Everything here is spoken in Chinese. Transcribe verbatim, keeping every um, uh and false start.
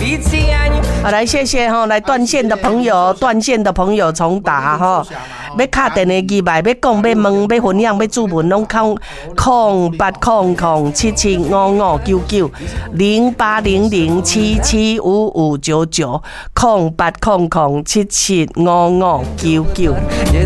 好，来谢谢哈，来断线的朋友，断线的朋友重打哈。要卡电的机牌，要讲要问要分享要注文，拢空空八空空七七五五九九零八零零七七五五九九空八空空七七五五九九。